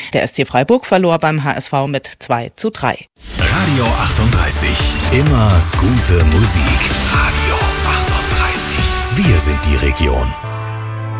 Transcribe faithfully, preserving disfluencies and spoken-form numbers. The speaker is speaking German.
Der S C Freiburg verlor beim H S V mit zwei zu drei. Radio achtunddreißig, immer gute Musik. Radio achtunddreißig, wir sind die Region.